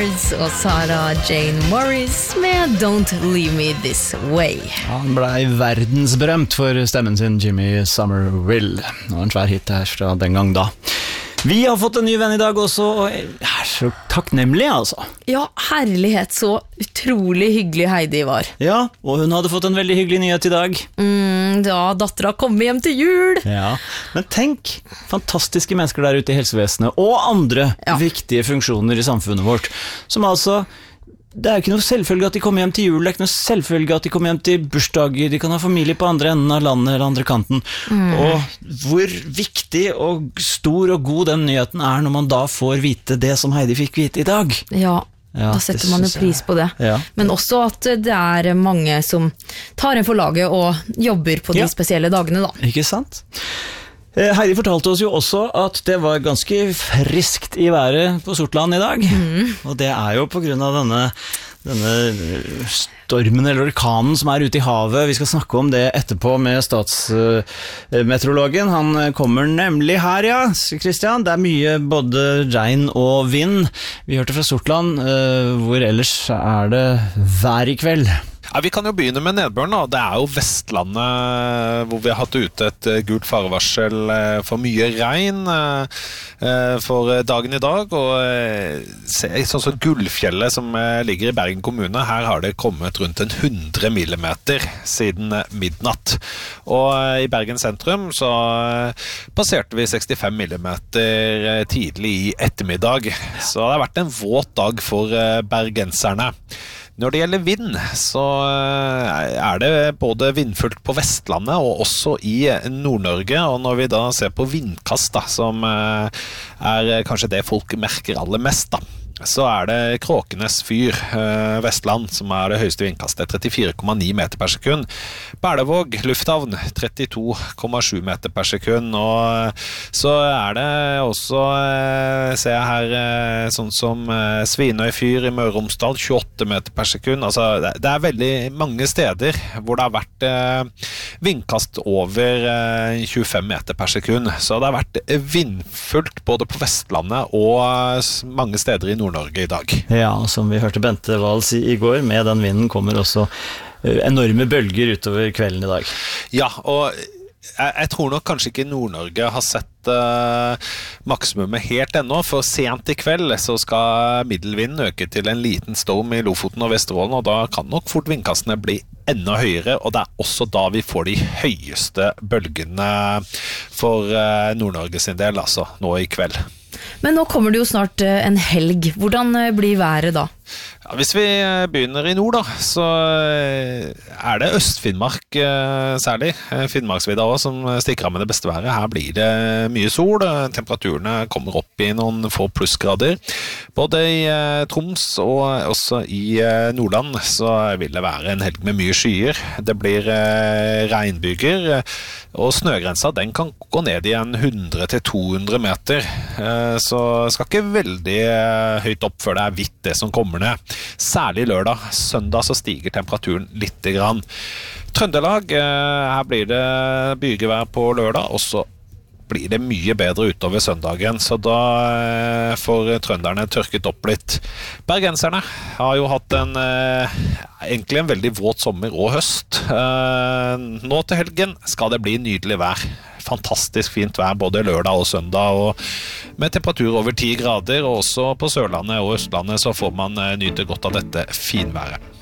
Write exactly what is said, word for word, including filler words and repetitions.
Edwards og Sarah Jane Morris med Don't Leave Me This Way. Han ble verdensberømt for stemmen sin, Jimmy Somerville. Det var en svær hit her fra den gang da. Vi har fått en ny venn i dag også, og jeg er så takknemlig, altså. Ja, herlighet, så utrolig hyggelig Heidi var. Ja, og hun hadde fått en veldig hyggelig nyhet i dag. Mm, ja, dattera kommer hjem til jul. Ja, men tenk, fantastiske mennesker der ute i helsevesenet, og andre ja. viktige funksjoner i samfunnet vårt, som altså... Det er jo ikke noe selvfølge at de kommer hjem til jul, det er ikke noe selvfølge at de kommer hjem til bursdager, de kan ha familie på andre enden av landet eller andre kanten. Mm. Og hvor viktig og stor og god den nyheten er når man da får vite det som Heidi fikk vite i dag. Ja, ja da setter man jo pris på det. Ja. Men også at det er mange som tar en for laget og jobber på de ja. spesielle dagene da. Ikke sant? Heidi fortalte oss jo også at det var ganske friskt i været på Sortland i dag. Mm. Og det er jo på grunn av denne, denne stormen eller orkanen som er ute i havet. Vi skal snakke om det etterpå med statsmeteorologen. Han kommer nemlig her, ja, Kristian. Det er mye både regn og vind. Vi hørte fra Sortland, hvor ellers er det vær i kveld. Ja, vi kan jo begynne med nedbøren da. Det er jo Vestlandet hvor vi har hatt ute et gult farevarsel for mye regn for dagen i dag, og sånn som Gullfjellet som ligger i Bergen kommune, her har det kommet rundt en hundre millimeter siden midnatt, og i Bergen sentrum så passerte vi sekstifem millimeter tidlig i ettermiddag, så det har vært en våt dag for bergenserne. Når det gjelder vind, så er det både vindfullt på Vestlandet og også i Nord-Norge, og når vi da ser på vindkast, da, som er kanskje det folk merker aller mest, da, så er det Kråkenes fyr, Vestland, som er det høyeste vindkastet, trettifire komma ni meter per sekund. Berlevåg, lufthavn, trettito komma sju meter per sekund, og så er det også, ser jeg her, sånn som Svinøy fyr i Møre og Romsdal, tjueåtte meter per sekund. Altså, det er veldig mange steder hvor det har vært vindkast over tjuefem meter per sekund, så det har vært vindfullt både på Vestlandet og mange steder i Nord-Norge i dag. Ja, som vi hørte Bente Wahl si i går, med den vinden kommer også enorme bølger utover kvelden i dag. Ja, og jeg, jeg tror nok kanskje ikke Nord-Norge har sett uh, maksimumet helt ennå, for sent i kveld så skal middelvinden øke til en liten storm i Lofoten og Vesterålen, og da kan nok fort vindkastene bli enda høyere, og det er også da vi får de høyeste bølgene for uh, Nord-Norge sin del, altså nå i kveld. Men nå kommer det jo snart en helg. Hvordan blir været da? Ja, hvis vi begynner i nord da, så er det Øst-Finnmark særlig, Finnmarksvidda også, som stikker av med det beste været. Her blir det mye sol, temperaturene kommer opp i noen få plussgrader. Både i Troms og også i Nordland så vil det være en helg med mye skyer. Det blir regnbyger, og snøgrensa den kan gå ned i en hundre til to hundre meter, så skal ikke veldig høyt opp før det er hvitt det som kommer ned. Særlig lørdag, søndag så stiger temperaturen litt grann. Trøndelag, her blir det bygevær på lørdag, og så blir det mye bedre utover søndagen, så da får trønderne tørket opp litt. Bergenserne har jo hatt en, egentlig en veldig våt sommer og høst. Nå til helgen skal det bli nydelig vær. Fantastisk fint vær både lørdag og søndag, og med temperatur over ti grader, og også på Sørlandet og Østlandet så får man nyte godt av dette finværet.